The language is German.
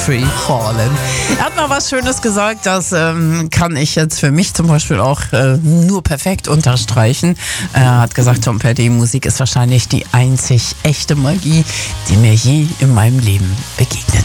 Free Fallen. Er hat mal was Schönes gesagt, das kann ich jetzt für mich zum Beispiel auch nur perfekt unterstreichen. Er hat gesagt, Tom Petty, Musik ist wahrscheinlich die einzig echte Magie, die mir je in meinem Leben begegnet